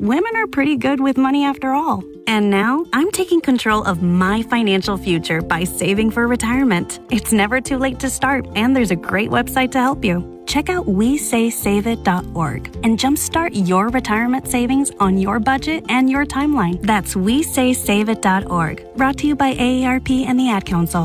women are pretty good with money after all. And now, I'm taking control of my financial future by saving for retirement. It's never too late to start, and there's a great website to help you. Check out WeSaySaveIt.org and jumpstart your retirement savings on your budget and your timeline. That's WeSaySaveIt.org. Brought to you by AARP and the Ad Council.